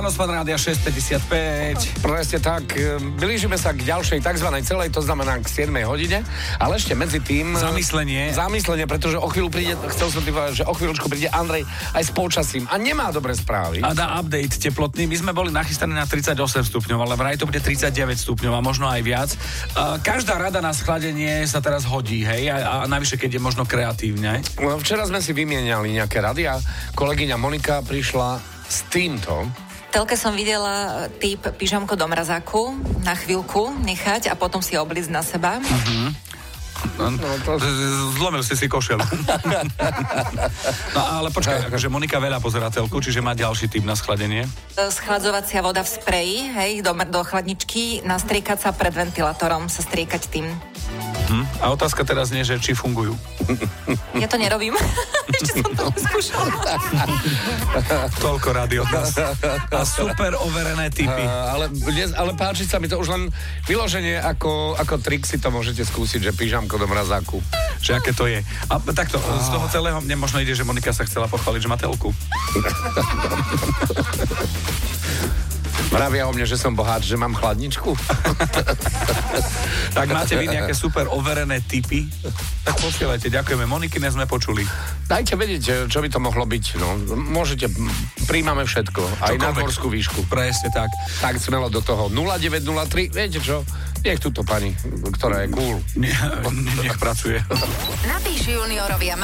Pán Rádia 6:55. Presne tak, blížime sa k ďalšej takzvanej celej, to znamená k 7 hodine, ale ešte medzi tým... Zamyslenie, pretože o chvíľu príde, chcel som ti povedať, že o chvíľučku príde Andrej aj s počasím a nemá dobré správy. A dá update teplotný. My sme boli nachystaní na 38 stupňov, ale vraj to bude 39 stupňov a možno aj viac. Každá rada na schladenie sa teraz hodí, hej, a navyše, keď je možno kreatívne. No, včera sme si vymieniali nejaké rady a kolegyňa Monika prišla s týmto. V telke som videla typ pyžamko do mrazáku na chvíľku nechať a potom si obliecť na seba. Zlomil si košelu. No ale počkaj, akože Monika veľa pozerá telku, čiže má ďalší typ na schladenie. Schladzovacia voda v spreji, hej, do chladničky, nastriekať sa pred ventilátorom, sa striekať tým. A otázka teraz nie, že či fungujú. Ja to nerobím. Ešte som to neskúšala. Toľko rádi od nás. A super overené tipy. Ale páči sa mi to už len vyloženie ako trik si to môžete skúsiť, že pyžamko do mrazáku. Že aké to je. A takto, z toho celého mne možno ide, že Monika sa chcela pochváliť, že má telku. Vravia o mne, že som boháč, že mám chladničku. Tak máte vy nejaké super overené tipy? Tak posielajte, ďakujeme. Monikine sme počuli. Dajte vedieť, čo by to mohlo byť. No, môžete, príjmame všetko. Aj na horskú výšku. Presne tak. Tak smelo do toho. 0903, viete čo? Nech túto pani, ktorá je cool. Nech pracuje. Napíš juniorovi a